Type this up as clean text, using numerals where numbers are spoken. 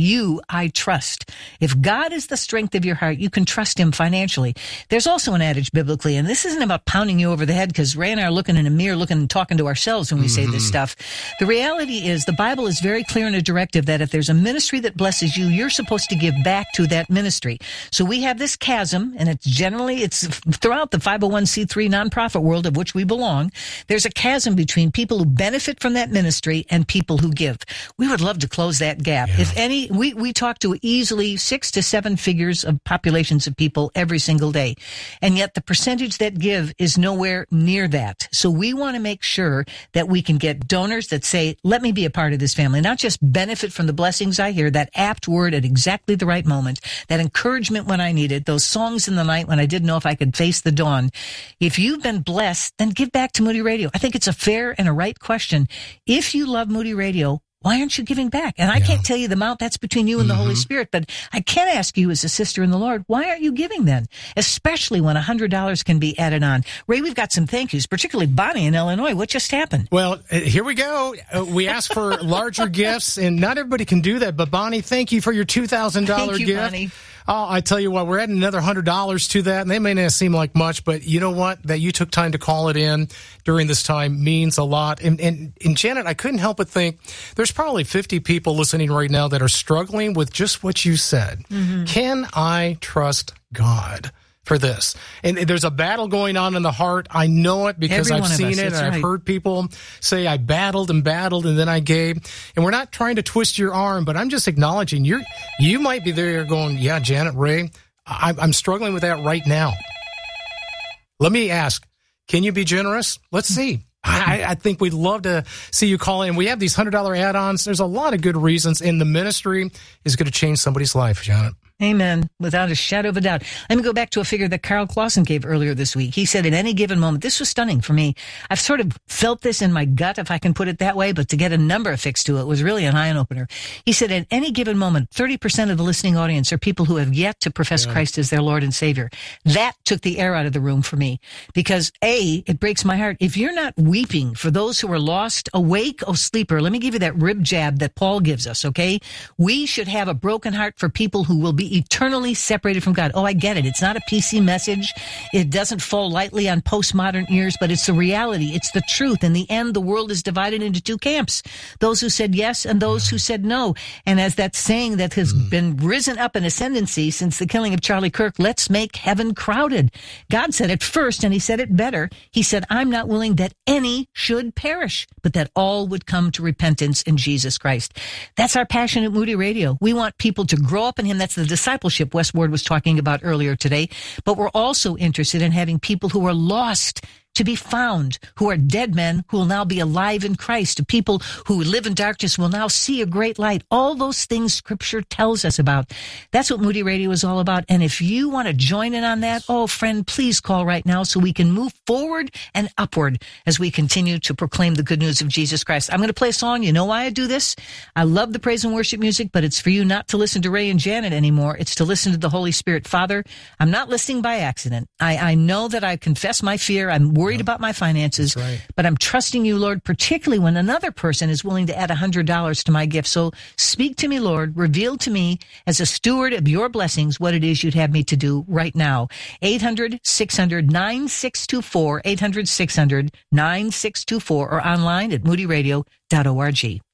you I trust. If God is the strength of your heart, you can trust him financially. There's also an adage biblically, and this isn't about pounding you over the head because Ray and I are looking in a mirror, looking and talking to ourselves when we say this stuff. The reality is the Bible is very clear in a directive that if there's a ministry that blesses you, you're supposed to give back to that ministry. So we have this chasm, and it's throughout the 501c3 nonprofit world of which we belong. There's a chasm between people who benefit from that ministry and people who give. We would love to close that gap. Yeah. If any, we talk to easily 6 to 7 figures of populations of people every single day. And yet the percentage that give is nowhere near that. So we want to make sure that we can get donors that say, let me be a part of this family, not just benefit from the blessings I hear, that apt word at exactly the right moment, that encouragement when I need it, those songs in the night when I didn't know if I could face the dawn. If you've been blessed, then give back to Moody Radio. I think it's a fair and a right question. If you love Moody Radio, why aren't you giving back? And I can't tell you the amount. That's between you and the Holy Spirit. But I can ask you as a sister in the Lord, why aren't you giving then? Especially when $100 can be added on. Ray, we've got some thank yous, particularly Bonnie in Illinois. What just happened? Well, here we go. We asked for larger gifts, and not everybody can do that. But Bonnie, thank you for your $2,000 Thank you, gift. Bonnie. Oh, I tell you what, we're adding another $100 to that, and they may not seem like much, but you know what? That you took time to call it in during this time means a lot. And Janet, I couldn't help but think there's probably 50 people listening right now that are struggling with just what you said. Can I trust God for this? And there's a battle going on in the heart. I know it because I've seen it, and I've heard people say I battled and then I gave. And we're not trying to twist your arm, but I'm just acknowledging you might be there going, yeah, Janet, Ray, I'm struggling with that right now. Let me ask, can you be generous? Let's see. I think we'd love to see you call in. We have these $100 add-ons. There's a lot of good reasons, and the ministry is going to change somebody's life, Janet. Amen. Without a shadow of a doubt. Let me go back to a figure that Carl Clausen gave earlier this week. He said, at any given moment, this was stunning for me. I've sort of felt this in my gut, if I can put it that way, but to get a number affixed to it was really an eye-opener. He said, at any given moment, 30% of the listening audience are people who have yet to profess Christ as their Lord and Savior. That took the air out of the room for me because, A, it breaks my heart. If you're not weeping for those who are lost, awake, O sleeper, let me give you that rib jab that Paul gives us, okay? We should have a broken heart for people who will be eternally separated from God. Oh, I get it. It's not a PC message. It doesn't fall lightly on postmodern ears, but it's the reality. It's the truth. In the end, the world is divided into 2 camps. Those who said yes and those who said no. And as that saying that has been risen up in ascendancy since the killing of Charlie Kirk, let's make heaven crowded. God said it first, and he said it better. He said, I'm not willing that any should perish, but that all would come to repentance in Jesus Christ. That's our passion at Moody Radio. We want people to grow up in him. That's the discipleship Wes Ward was talking about earlier today. But we're also interested in having people who are lost to be found, who are dead men who will now be alive in Christ, people who live in darkness will now see a great light. All those things Scripture tells us about. That's what Moody Radio is all about. And if you want to join in on that, oh, friend, please call right now so we can move forward and upward as we continue to proclaim the good news of Jesus Christ. I'm going to play a song. You know why I do this? I love the praise and worship music, but it's for you not to listen to Ray and Janet anymore. It's to listen to the Holy Spirit. Father, I'm not listening by accident. I know that I confess my fear. I'm worried about my finances, but I'm trusting you, Lord, particularly when another person is willing to add $100 to my gift. So speak to me, Lord. Reveal to me as a steward of your blessings what it is you'd have me to do right now. 800-600-9624, 800-600-9624, or online at moodyradio.org.